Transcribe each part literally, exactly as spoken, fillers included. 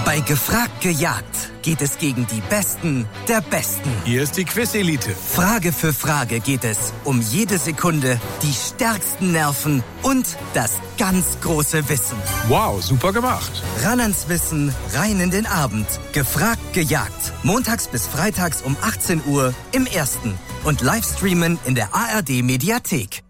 Bei Gefragt gejagt geht es gegen die Besten der Besten. Hier ist die Quiz-Elite. Frage für Frage geht es um jede Sekunde, die stärksten Nerven und das ganz große Wissen. Wow, super gemacht. Ran ans Wissen, rein in den Abend. Gefragt gejagt. Montags bis freitags um achtzehn Uhr im Ersten. Und Livestreamen in der A R D-Mediathek.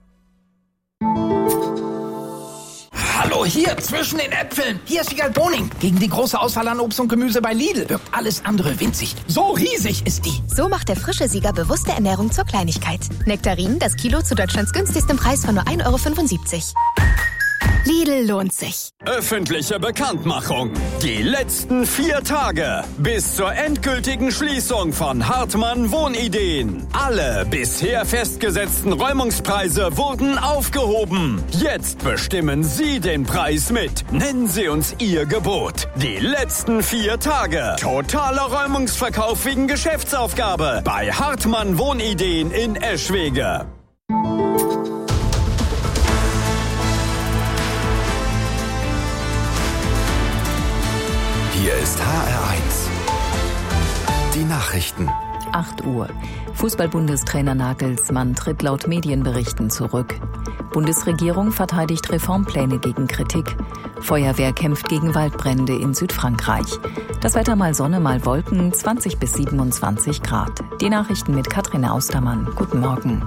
Hallo, hier, zwischen den Äpfeln. Hier ist Wiegald Boning. Gegen die große Auswahl an Obst und Gemüse bei Lidl wirkt alles andere winzig. So riesig ist die. So macht der frische Sieger bewusste Ernährung zur Kleinigkeit. Nektarinen, das Kilo zu Deutschlands günstigstem Preis von nur ein Euro fünfundsiebzig. Lidl lohnt sich. Öffentliche Bekanntmachung. Die letzten vier Tage bis zur endgültigen Schließung von Hartmann Wohnideen. Alle bisher festgesetzten Räumungspreise wurden aufgehoben. Jetzt bestimmen Sie den Preis mit. Nennen Sie uns Ihr Gebot. Die letzten vier Tage. Totaler Räumungsverkauf wegen Geschäftsaufgabe bei Hartmann Wohnideen in Eschwege. Hier ist H R eins. Die Nachrichten. acht Uhr. Fußball-Bundestrainer Nagelsmann tritt laut Medienberichten zurück. Bundesregierung verteidigt Reformpläne gegen Kritik. Feuerwehr kämpft gegen Waldbrände in Südfrankreich. Das Wetter mal Sonne, mal Wolken, zwanzig bis siebenundzwanzig Grad. Die Nachrichten mit Katrin Austermann. Guten Morgen.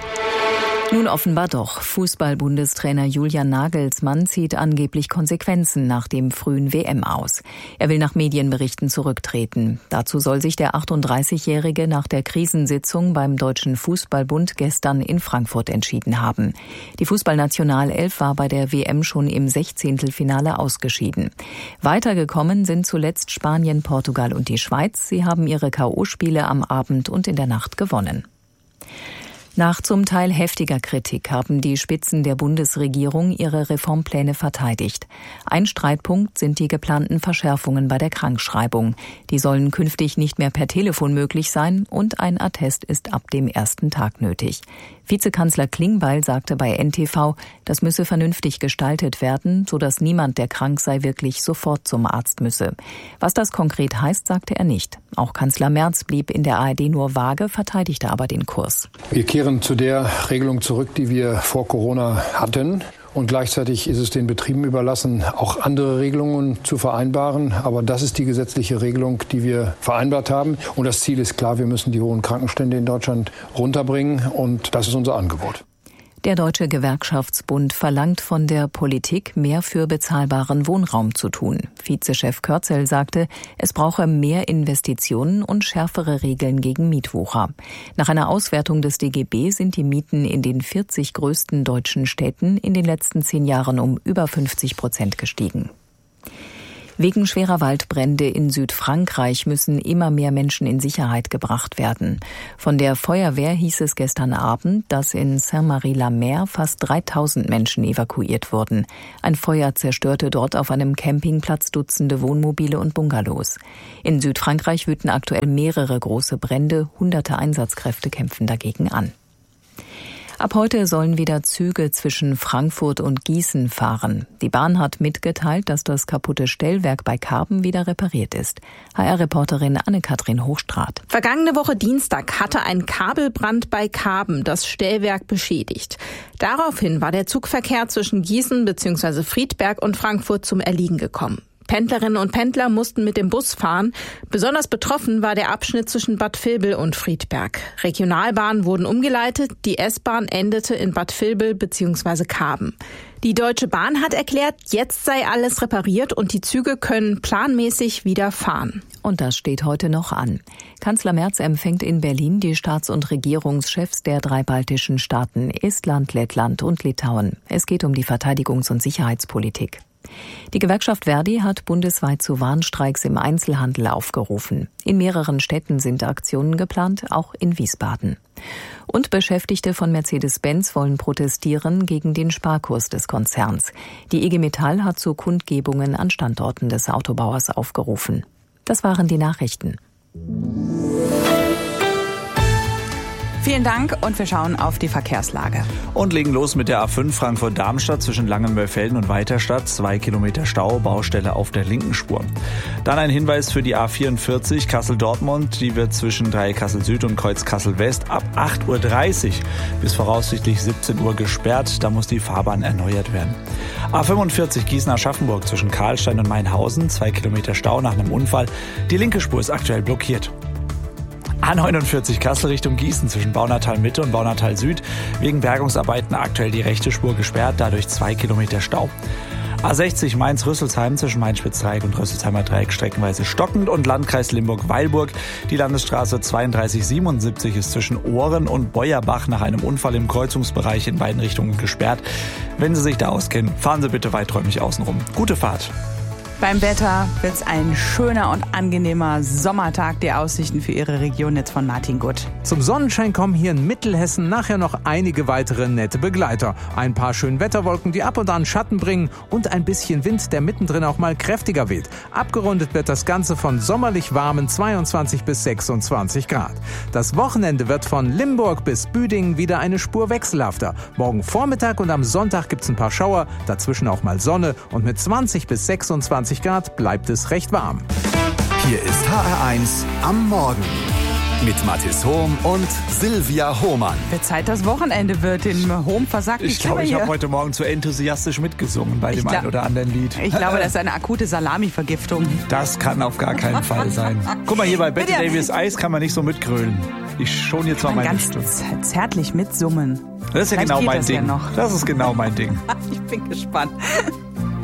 Nun offenbar doch. Fußball-Bundestrainer Julian Nagelsmann zieht angeblich Konsequenzen nach dem frühen W M aus. Er will nach Medienberichten zurücktreten. Dazu soll sich der achtunddreißigjährige nach der Krisensitzung beim Deutschen Fußballbund gestern in Frankfurt entschieden haben. Die Fußballnationalelf war bei der W M schon im Sechzehntelfinale ausgeschieden. Weitergekommen sind zuletzt Spanien, Portugal und die Schweiz. Sie haben ihre K O-Spiele am Abend und in der Nacht gewonnen. Nach zum Teil heftiger Kritik haben die Spitzen der Bundesregierung ihre Reformpläne verteidigt. Ein Streitpunkt sind die geplanten Verschärfungen bei der Krankschreibung. Die sollen künftig nicht mehr per Telefon möglich sein und ein Attest ist ab dem ersten Tag nötig. Vizekanzler Klingbeil sagte bei N T V, das müsse vernünftig gestaltet werden, sodass niemand, der krank sei, wirklich sofort zum Arzt müsse. Was das konkret heißt, sagte er nicht. Auch Kanzler Merz blieb in der A R D nur vage, verteidigte aber den Kurs. Wir kehren zu der Regelung zurück, die wir vor Corona hatten. Und gleichzeitig ist es den Betrieben überlassen, auch andere Regelungen zu vereinbaren. Aber das ist die gesetzliche Regelung, die wir vereinbart haben. Und das Ziel ist klar, wir müssen die hohen Krankenstände in Deutschland runterbringen. Und das ist unser Angebot. Der Deutsche Gewerkschaftsbund verlangt von der Politik, mehr für bezahlbaren Wohnraum zu tun. Vizechef Körzel sagte, es brauche mehr Investitionen und schärfere Regeln gegen Mietwucher. Nach einer Auswertung des D G B sind die Mieten in den vierzig größten deutschen Städten in den letzten zehn Jahren um über fünfzig Prozent gestiegen. Wegen schwerer Waldbrände in Südfrankreich müssen immer mehr Menschen in Sicherheit gebracht werden. Von der Feuerwehr hieß es gestern Abend, dass in Saint-Marie-la-Mer fast dreitausend Menschen evakuiert wurden. Ein Feuer zerstörte dort auf einem Campingplatz Dutzende Wohnmobile und Bungalows. In Südfrankreich wüten aktuell mehrere große Brände. Hunderte Einsatzkräfte kämpfen dagegen an. Ab heute sollen wieder Züge zwischen Frankfurt und Gießen fahren. Die Bahn hat mitgeteilt, dass das kaputte Stellwerk bei Karben wieder repariert ist. H R-Reporterin Anne-Kathrin Hochstraat. Vergangene Woche Dienstag hatte ein Kabelbrand bei Karben das Stellwerk beschädigt. Daraufhin war der Zugverkehr zwischen Gießen bzw. Friedberg und Frankfurt zum Erliegen gekommen. Pendlerinnen und Pendler mussten mit dem Bus fahren. Besonders betroffen war der Abschnitt zwischen Bad Vilbel und Friedberg. Regionalbahnen wurden umgeleitet, die S-Bahn endete in Bad Vilbel bzw. Karben. Die Deutsche Bahn hat erklärt, jetzt sei alles repariert und die Züge können planmäßig wieder fahren. Und das steht heute noch an. Kanzler Merz empfängt in Berlin die Staats- und Regierungschefs der drei baltischen Staaten Estland, Lettland und Litauen. Es geht um die Verteidigungs- und Sicherheitspolitik. Die Gewerkschaft Verdi hat bundesweit zu Warnstreiks im Einzelhandel aufgerufen. In mehreren Städten sind Aktionen geplant, auch in Wiesbaden. Und Beschäftigte von Mercedes-Benz wollen protestieren gegen den Sparkurs des Konzerns. Die I G Metall hat zu Kundgebungen an Standorten des Autobauers aufgerufen. Das waren die Nachrichten. Vielen Dank und wir schauen auf die Verkehrslage. Und legen los mit der A fünf Frankfurt-Darmstadt zwischen Langenmöllfelden und Weiterstadt. Zwei Kilometer Stau, Baustelle auf der linken Spur. Dann ein Hinweis für die A vierundvierzig Kassel-Dortmund. Die wird zwischen Dreieck-Kassel-Süd und Kreuz-Kassel-West ab acht Uhr dreißig bis voraussichtlich siebzehn Uhr gesperrt. Da muss die Fahrbahn erneuert werden. A fünfundvierzig Gießen-Aschaffenburg zwischen Karlstein und Mainhausen. Zwei Kilometer Stau nach einem Unfall. Die linke Spur ist aktuell blockiert. A neunundvierzig Kassel Richtung Gießen zwischen Baunatal Mitte und Baunatal Süd. Wegen Bergungsarbeiten aktuell die rechte Spur gesperrt, dadurch zwei Kilometer Stau. A sechzig Mainz-Rüsselsheim zwischen Main-Spitz-Dreieck und Rüsselsheimer Dreieck streckenweise stockend und Landkreis Limburg-Weilburg. Die Landesstraße zweiunddreißig siebenundsiebzig ist zwischen Ohren und Beuerbach nach einem Unfall im Kreuzungsbereich in beiden Richtungen gesperrt. Wenn Sie sich da auskennen, fahren Sie bitte weiträumig außenrum. Gute Fahrt. Beim Wetter wird es ein schöner und angenehmer Sommertag. Die Aussichten für Ihre Region jetzt von Martin Gutt. Zum Sonnenschein kommen hier in Mittelhessen nachher noch einige weitere nette Begleiter. Ein paar schöne Wetterwolken, die ab und an Schatten bringen und ein bisschen Wind, der mittendrin auch mal kräftiger weht. Abgerundet wird das Ganze von sommerlich warmen zweiundzwanzig bis sechsundzwanzig Grad. Das Wochenende wird von Limburg bis Büdingen wieder eine Spur wechselhafter. Morgen Vormittag und am Sonntag gibt's ein paar Schauer, dazwischen auch mal Sonne und mit zwanzig bis sechsundzwanzig Grad bleibt es recht warm. Hier ist H R eins am Morgen mit Mathis Hohm und Silvia Hohmann. Wird Zeit, das Wochenende wird. In Hohm versagt die Ich glaube, ich hier. habe heute Morgen zu enthusiastisch mitgesungen bei Ich dem glaub- einen oder anderen Lied. Ich glaube, das ist eine akute Salami-Vergiftung. Das kann auf gar keinen Fall sein. Guck mal, hier bei Betty Bitte. Davis Eis kann man nicht so mitgrölen. Ich schon jetzt mal Man meine ganz Stimme. z- zärtlich mitsummen. Das ist ja Vielleicht genau geht mein das ja Ding. noch. Das ist genau mein Ding. Ich bin gespannt.